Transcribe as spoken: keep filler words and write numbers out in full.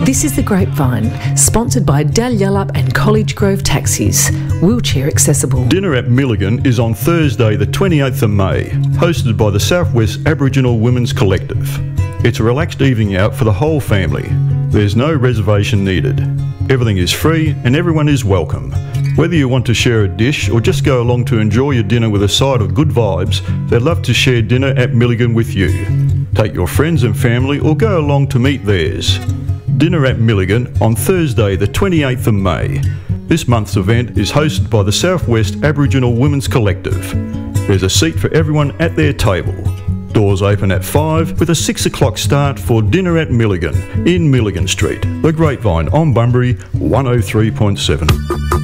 This is The Grapevine, sponsored by Dalyellup and College Grove Taxis, wheelchair accessible. Dinner at Milligan is on Thursday the twenty-eighth of May, hosted by the Southwest Aboriginal Women's Collective. It's a relaxed evening out for the whole family. There's no reservation needed. Everything is free and everyone is welcome. Whether you want to share a dish or just go along to enjoy your dinner with a side of good vibes, they'd love to share dinner at Milligan with you. Take your friends and family or go along to meet theirs. Dinner at Milligan on Thursday the twenty-eighth of May. This month's event is hosted by the Southwest Aboriginal Women's Collective. There's a seat for everyone at their table. Doors open at five with a six o'clock start for Dinner at Milligan in Milligan Street. The Grapevine on Bunbury one oh three point seven.